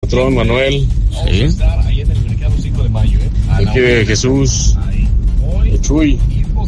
patrón Manuel. Sí. Ahí en el mercado 5 de mayo, Aquí de Jesús. De Chuy.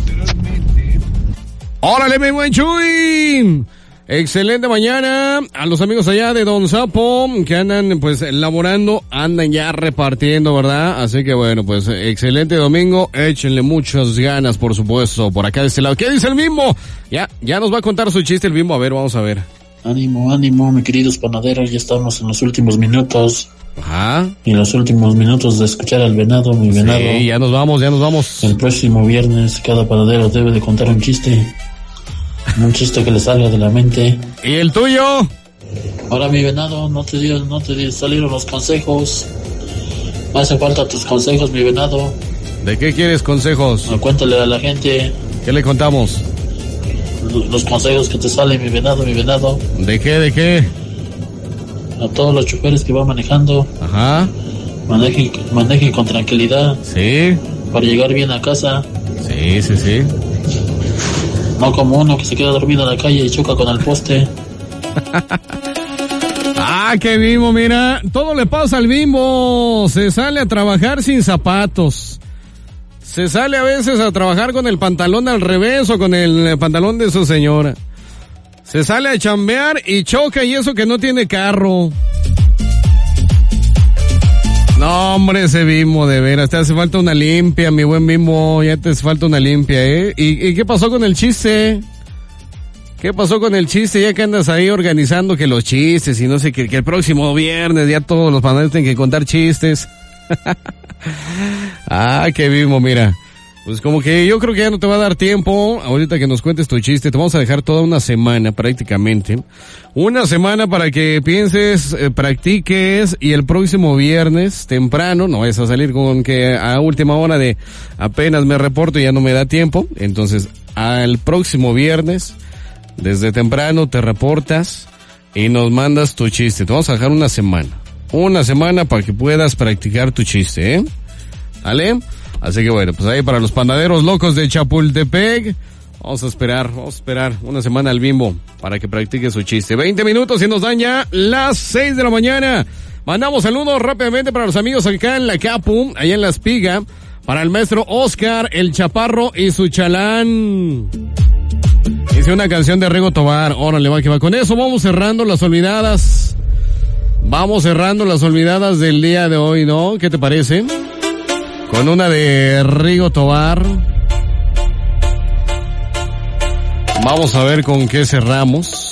¡Órale, mi buen Chuy! Excelente mañana a los amigos allá de Don Sapo que andan pues laborando, andan ya repartiendo, ¿verdad? Así que bueno, pues excelente domingo, échenle muchas ganas, por supuesto, por acá de este lado. ¿Qué dice el Bimbo? Ya nos va a contar su chiste el Bimbo, a ver, vamos a ver. Ánimo, ánimo, mis queridos panaderos, ya estamos en los últimos minutos. Ajá. Y los últimos minutos de escuchar al venado, mi venado. Sí, ya nos vamos. El próximo viernes cada panadero debe de contar un chiste. Un chiste que le salga de la mente. ¿Y el tuyo? Ahora, mi venado, no te salieron los consejos. Me hace falta tus consejos, mi venado. ¿De qué quieres consejos? Cuéntale a la gente. ¿Qué le contamos? Los consejos que te salen, mi venado, mi venado. ¿De qué? A todos los choferes que van manejando. Ajá. Manejen con tranquilidad. Sí. Para llegar bien a casa. Sí. No como uno que se queda dormido en la calle y choca con el poste. Ah, qué Bimbo, mira, todo le pasa al Bimbo. Se sale a trabajar sin zapatos. Se sale a veces a trabajar con el pantalón al revés o con el pantalón de su señora. Se sale a chambear y choca, y eso que no tiene carro. No, hombre, ese Bimbo, de veras, te hace falta una limpia, mi buen Bimbo, ya te hace falta una limpia, ¿eh? ¿Y qué pasó con el chiste? ¿Qué pasó con el chiste? Ya que andas ahí organizando que los chistes y no sé, que el próximo viernes ya todos los panaderos tienen que contar chistes. Ah, qué Bimbo, mira. Pues como que yo creo que ya no te va a dar tiempo ahorita que nos cuentes tu chiste. Te vamos a dejar toda una semana prácticamente. Una semana para que pienses, practiques, y el próximo viernes temprano, no vayas a salir con que a última hora de apenas me reporto y ya no me da tiempo. Entonces, al próximo viernes, desde temprano te reportas y nos mandas tu chiste. Te vamos a dejar una semana para que puedas practicar tu chiste, ¿eh? ¿Vale? Así que bueno, pues ahí para los panaderos locos de Chapultepec, vamos a esperar una semana al Bimbo para que practique su chiste. 20 minutos y nos dan ya las 6 de la mañana. Mandamos saludos rápidamente para los amigos acá en la Capu, allá en La Espiga, para el maestro Oscar, el Chaparro y su chalán. Hice una canción de Rigo Tobar, órale, va que va. Con eso vamos cerrando las olvidadas. Vamos cerrando las olvidadas del día de hoy, ¿no? ¿Qué te parece? Con una de Rigo Tobar. Vamos a ver con qué cerramos.